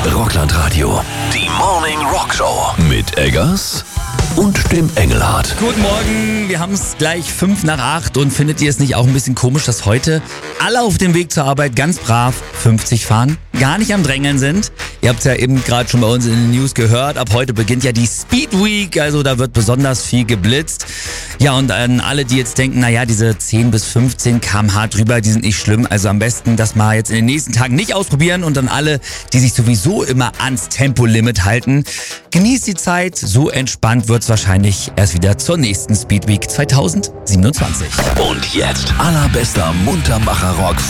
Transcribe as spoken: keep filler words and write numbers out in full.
Rockland Radio. Die Morning Rock Show. Mit Eggers und dem Engelhardt. Guten Morgen, wir haben es gleich fünf nach acht und findet ihr es nicht auch ein bisschen komisch, dass heute alle auf dem Weg zur Arbeit ganz brav fünfzig fahren, gar nicht am Drängeln sind? Ihr habt es ja eben gerade schon bei uns in den News gehört, ab heute beginnt ja die Speed Week, also da wird besonders viel geblitzt. Ja, und an alle, die jetzt denken, naja, diese zehn bis fünfzehn Kilometer pro Stunde drüber, die sind nicht schlimm, also am besten das mal jetzt in den nächsten Tagen nicht ausprobieren und an alle, die sich sowieso immer ans Tempolimit halten, genießt die Zeit, so entspannt wird es wahrscheinlich erst wieder zur nächsten Speed Week zwanzig siebenundzwanzig. Und jetzt allerbester Muntermacher Rock